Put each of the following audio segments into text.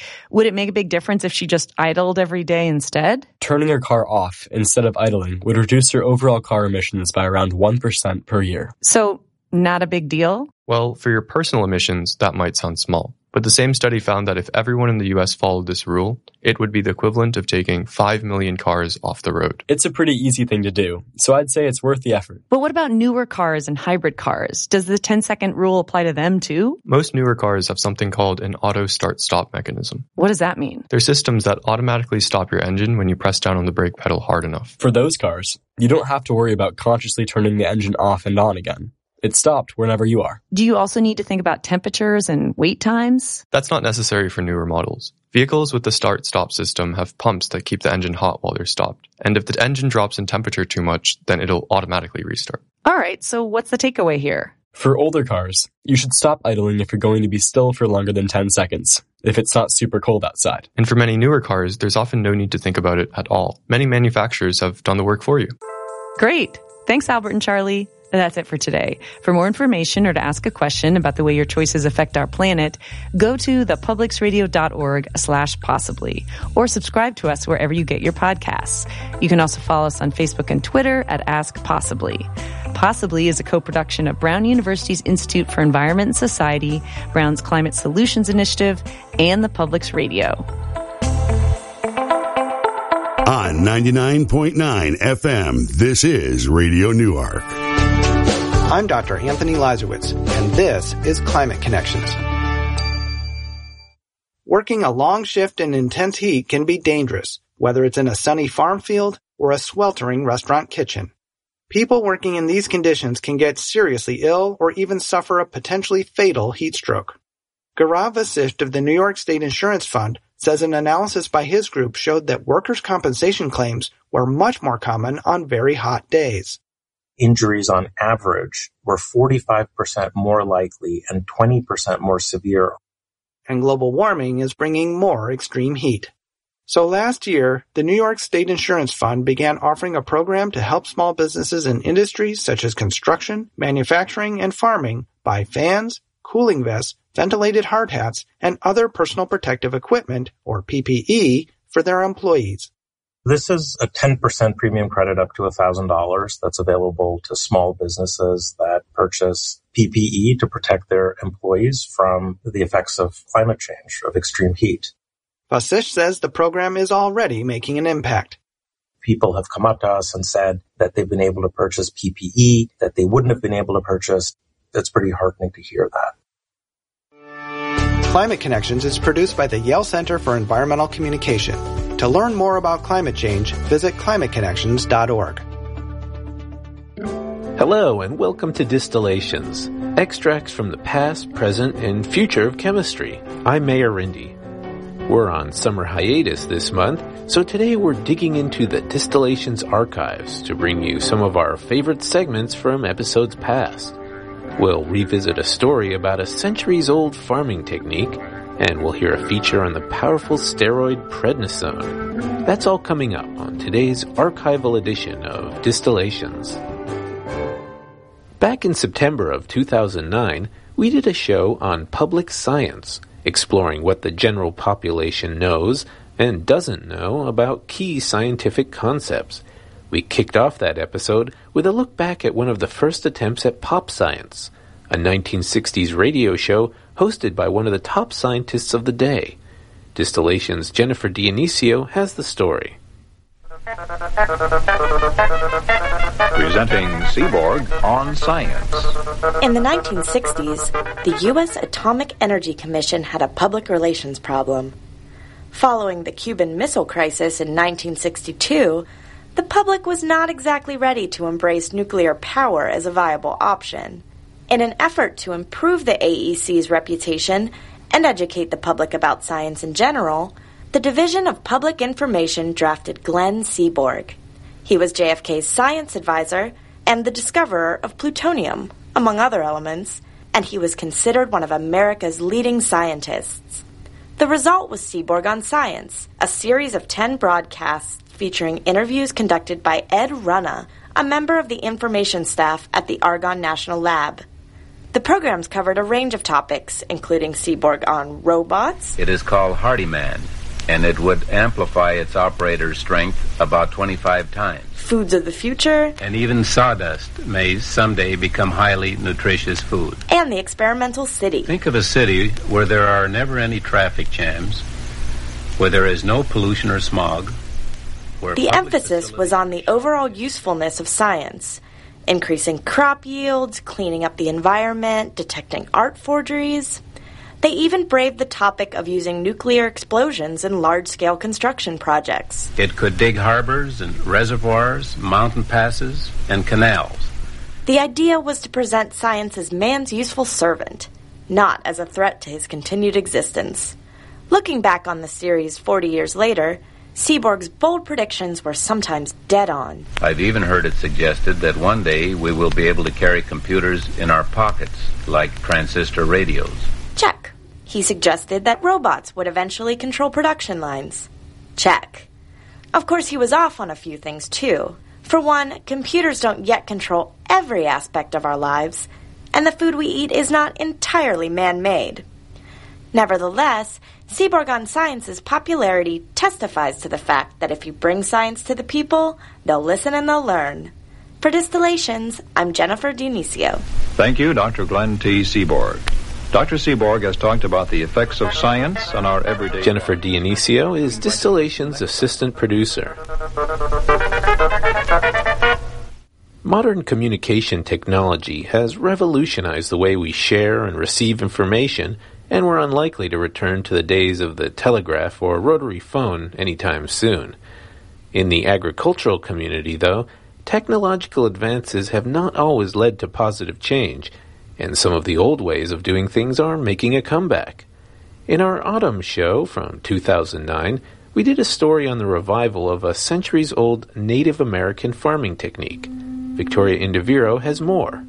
Would it make a big difference if she just idled every day instead? Turning her car off instead of idling would reduce her overall car emissions by around 1% per year. So, not a big deal? Well, for your personal emissions, that might sound small. But the same study found that if everyone in the US followed this rule, it would be the equivalent of taking 5 million cars off the road. It's a pretty easy thing to do, so I'd say it's worth the effort. But what about newer cars and hybrid cars? Does the 10-second rule apply to them too? Most newer cars have something called an auto start-stop mechanism. What does that mean? They're systems that automatically stop your engine when you press down on the brake pedal hard enough. For those cars, you don't have to worry about consciously turning the engine off and on again. It's stopped whenever you are. Do you also need to think about temperatures and wait times? That's not necessary for newer models. Vehicles with the start-stop system have pumps that keep the engine hot while they're stopped. And if the engine drops in temperature too much, then it'll automatically restart. All right, so what's the takeaway here? For older cars, you should stop idling if you're going to be still for longer than 10 seconds, if it's not super cold outside. And for many newer cars, there's often no need to think about it at all. Many manufacturers have done the work for you. Great. Thanks, Albert and Charlie. That's it for today. For more information or to ask a question about the way your choices affect our planet, go to thepublicsradio.org/possibly or subscribe to us wherever you get your podcasts. You can also follow us on Facebook and Twitter at Ask Possibly. Possibly is a co-production of Brown University's Institute for Environment and Society, Brown's Climate Solutions Initiative, and the Public's Radio. On 99.9 FM, this is Radio Newark. I'm Dr. Anthony Lazarowitz, and this is Climate Connections. Working a long shift in intense heat can be dangerous, whether it's in a sunny farm field or a sweltering restaurant kitchen. People working in these conditions can get seriously ill or even suffer a potentially fatal heat stroke. Gaurav Vasisht of the New York State Insurance Fund says an analysis by his group showed that workers' compensation claims were much more common on very hot days. Injuries on average were 45% more likely and 20% more severe. And global warming is bringing more extreme heat. So last year, the New York State Insurance Fund began offering a program to help small businesses in industries such as construction, manufacturing, and farming buy fans, cooling vests, ventilated hard hats, and other personal protective equipment, or PPE, for their employees. This is a 10% premium credit up to $1,000 that's available to small businesses that purchase PPE to protect their employees from the effects of climate change, of extreme heat. Vasisht says the program is already making an impact. People have come up to us and said that they've been able to purchase PPE that they wouldn't have been able to purchase. It's pretty heartening to hear that. Climate Connections is produced by the Yale Center for Environmental Communication. To learn more about climate change, visit climateconnections.org. Hello and welcome to Distillations, extracts from the past, present, and future of chemistry. I'm Mayor Rindy. We're on summer hiatus this month, so today we're digging into the Distillations archives to bring you some of our favorite segments from episodes past. We'll revisit a story about a centuries-old farming technique, and we'll hear a feature on the powerful steroid prednisone. That's all coming up on today's archival edition of Distillations. Back in September of 2009, we did a show on public science, exploring what the general population knows and doesn't know about key scientific concepts. We kicked off that episode with a look back at one of the first attempts at pop science, a 1960s radio show hosted by one of the top scientists of the day. Distillation's Jennifer Dionisio has the story. Presenting Seaborg on Science. In the 1960s, the U.S. Atomic Energy Commission had a public relations problem. Following the Cuban Missile Crisis in 1962, the public was not exactly ready to embrace nuclear power as a viable option. In an effort to improve the AEC's reputation and educate the public about science in general, the Division of Public Information drafted Glenn Seaborg. He was JFK's science advisor and the discoverer of plutonium, among other elements, and he was considered one of America's leading scientists. The result was Seaborg on Science, a series of 10 broadcasts featuring interviews conducted by Ed Runna, a member of the information staff at the Argonne National Lab. The programs covered a range of topics, including Seaborg on robots. It is called Hardyman, and it would amplify its operator's strength about 25 times. Foods of the future. And even sawdust may someday become highly nutritious food. And the experimental city. Think of a city where there are never any traffic jams, where there is no pollution or smog. The emphasis was on the overall usefulness of science. Increasing crop yields, cleaning up the environment, detecting art forgeries. They even braved the topic of using nuclear explosions in large-scale construction projects. It could dig harbors and reservoirs, mountain passes, and canals. The idea was to present science as man's useful servant, not as a threat to his continued existence. Looking back on the series 40 years later, Seaborg's bold predictions were sometimes dead on. I've even heard it suggested that one day we will be able to carry computers in our pockets, like transistor radios. Check. He suggested that robots would eventually control production lines. Check. Of course, he was off on a few things, too. For one, computers don't yet control every aspect of our lives, and the food we eat is not entirely man-made. Nevertheless, Seaborg on Science's popularity testifies to the fact that if you bring science to the people, they'll listen and they'll learn. For Distillations, I'm Jennifer Dionisio. Thank you, Dr. Glenn T. Seaborg. Dr. Seaborg has talked about the effects of science on our everyday... Jennifer Dionisio is Distillations' assistant producer. Modern communication technology has revolutionized the way we share and receive information, and we're unlikely to return to the days of the telegraph or rotary phone anytime soon. In the agricultural community, though, technological advances have not always led to positive change, and some of the old ways of doing things are making a comeback. In our autumn show from 2009, we did a story on the revival of a centuries-old Native American farming technique. Victoria Indiviro has more.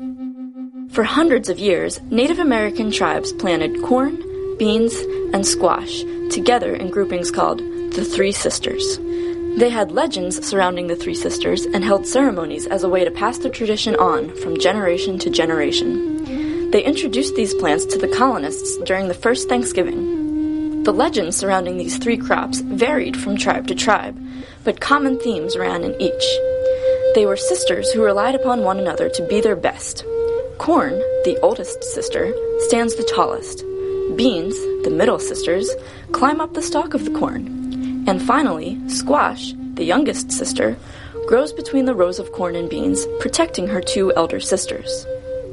For hundreds of years, Native American tribes planted corn, beans, and squash together in groupings called the Three Sisters. They had legends surrounding the Three Sisters and held ceremonies as a way to pass the tradition on from generation to generation. They introduced these plants to the colonists during the first Thanksgiving. The legends surrounding these three crops varied from tribe to tribe, but common themes ran in each. They were sisters who relied upon one another to be their best. Corn, the oldest sister, stands the tallest. Beans, the middle sisters, climb up the stalk of the corn. And finally, Squash, the youngest sister, grows between the rows of corn and beans, protecting her two elder sisters.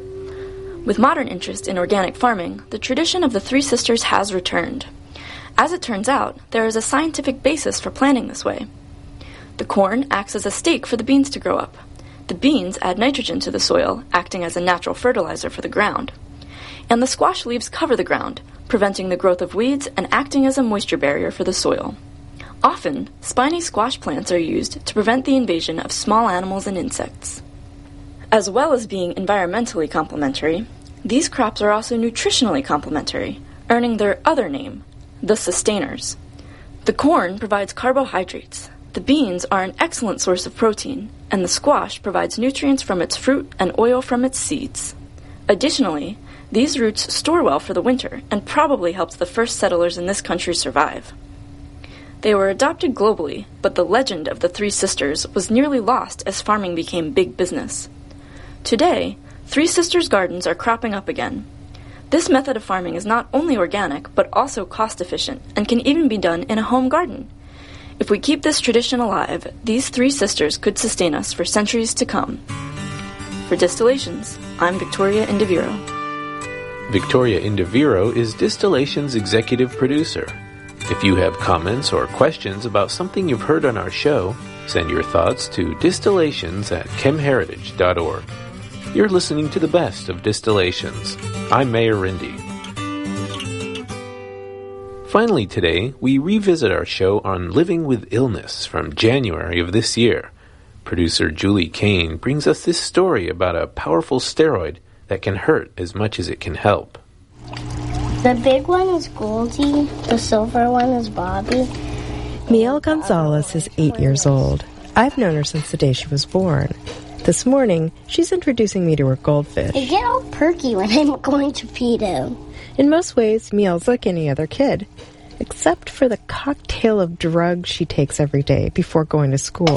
With modern interest in organic farming, the tradition of the Three Sisters has returned. As it turns out, there is a scientific basis for planting this way. The corn acts as a stake for the beans to grow up. The beans add nitrogen to the soil, acting as a natural fertilizer for the ground. And the squash leaves cover the ground, preventing the growth of weeds and acting as a moisture barrier for the soil. Often, spiny squash plants are used to prevent the invasion of small animals and insects. As well as being environmentally complementary, these crops are also nutritionally complementary, earning their other name, the sustainers. The corn provides carbohydrates, the beans are an excellent source of protein, and the squash provides nutrients from its fruit and oil from its seeds. Additionally, these roots store well for the winter and probably helped the first settlers in this country survive. They were adopted globally, but the legend of the Three Sisters was nearly lost as farming became big business. Today, Three Sisters gardens are cropping up again. This method of farming is not only organic, but also cost-efficient, and can even be done in a home garden. If we keep this tradition alive, these Three Sisters could sustain us for centuries to come. For Distillations, I'm Victoria Indiviro. Victoria Indiviro is Distillations' executive producer. If you have comments or questions about something you've heard on our show, send your thoughts to distillations@chemheritage.org. You're listening to the best of Distillations. I'm Mayor Rindy. Finally today, we revisit our show on living with illness from January of this year. Producer Julie Kane brings us this story about a powerful steroid that can hurt as much as it can help. The big one is Goldie, the silver one is Bobby. Miel Gonzalez is 8 years old. I've known her since the day she was born. The This morning, she's introducing me to her goldfish. They get all perky when I'm going to feed them. In most ways, Miel's like any other kid, except for the cocktail of drugs she takes every day before going to school.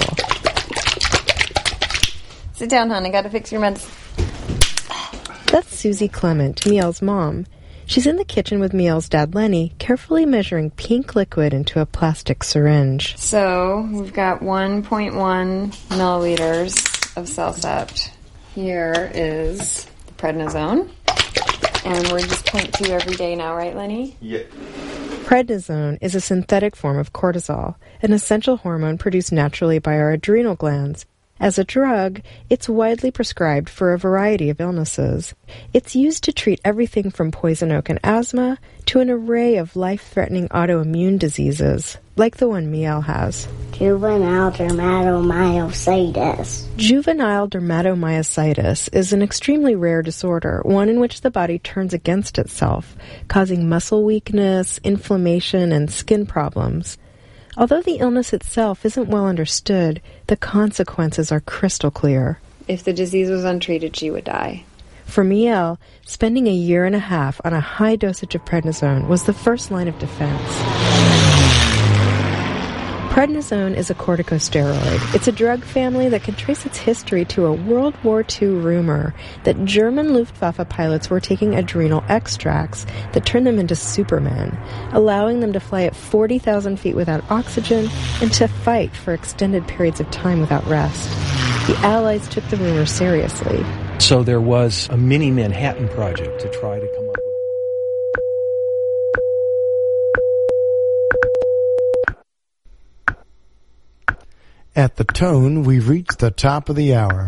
Sit down, hon. I gotta fix your meds. That's Susie Clement, Miel's mom. She's in the kitchen with Miel's dad, Lenny, carefully measuring pink liquid into a plastic syringe. So, we've got 1.1 milliliters of Cellcept. Here is the prednisone. And we're just 0.2 every day now, right, Lenny? Yeah. Prednisone is a synthetic form of cortisol, an essential hormone produced naturally by our adrenal glands. As a drug, it's widely prescribed for a variety of illnesses. It's used to treat everything from poison oak and asthma to an array of life-threatening autoimmune diseases, like the one Miel has. Juvenile dermatomyositis. Juvenile dermatomyositis is an extremely rare disorder, one in which the body turns against itself, causing muscle weakness, inflammation, and skin problems. Although the illness itself isn't well understood, the consequences are crystal clear. If the disease was untreated, she would die. For Miel, spending 1.5 years on a high dosage of prednisone was the first line of defense. Prednisone is a corticosteroid. It's a drug family that can trace its history to a World War II rumor that German Luftwaffe pilots were taking adrenal extracts that turned them into supermen, allowing them to fly at 40,000 feet without oxygen and to fight for extended periods of time without rest. The Allies took the rumor seriously. So there was a mini Manhattan Project to try to come up with. At the tone, we've reached the top of the hour.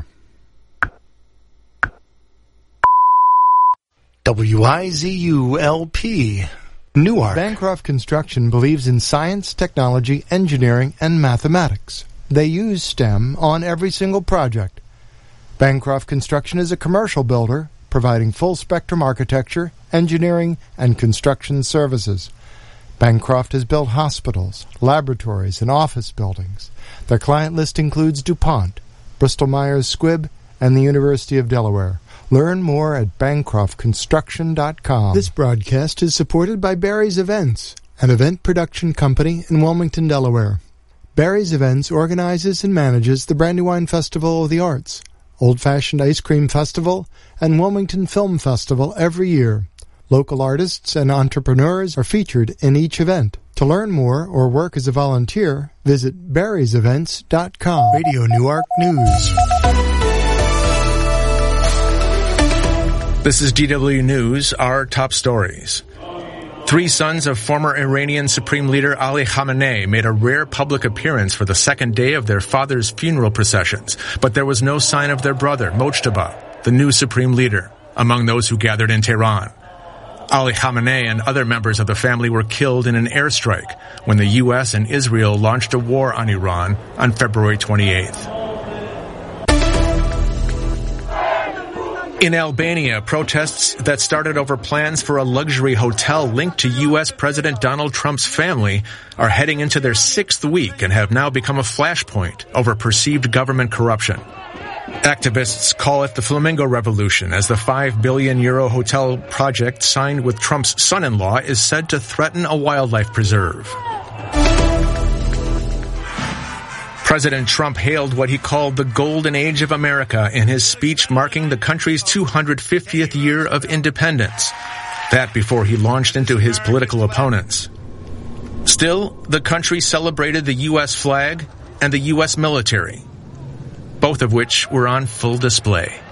WIZU-LP, Newark. Bancroft Construction believes in science, technology, engineering, and mathematics. They use STEM on every single project. Bancroft Construction is a commercial builder, providing full-spectrum architecture, engineering, and construction services. Bancroft has built hospitals, laboratories, and office buildings. Their client list includes DuPont, Bristol-Myers Squibb, and the University of Delaware. Learn more at BancroftConstruction.com. This broadcast is supported by Barry's Events, an event production company in Wilmington, Delaware. Barry's Events organizes and manages the Brandywine Festival of the Arts, Old Fashioned Ice Cream Festival, and Wilmington Film Festival every year. Local artists and entrepreneurs are featured in each event. To learn more or work as a volunteer, visit barrysevents.com. Radio Newark News. This is DW News, our top stories. 3 sons of former Iranian Supreme Leader Ali Khamenei made a rare public appearance for the second day of their father's funeral processions, but there was no sign of their brother, Mojtaba, the new Supreme Leader, among those who gathered in Tehran. Ali Khamenei and other members of the family were killed in an airstrike when the U.S. and Israel launched a war on Iran on February 28th. In Albania, protests that started over plans for a luxury hotel linked to U.S. President Donald Trump's family are heading into their 6th week and have now become a flashpoint over perceived government corruption. Activists call it the Flamingo Revolution, as the €5 billion hotel project signed with Trump's son-in-law is said to threaten a wildlife preserve. President Trump hailed what he called the Golden Age of America in his speech marking the country's 250th year of independence. That before he launched into his political opponents. Still, the country celebrated the U.S. flag and the U.S. military, both of which were on full display.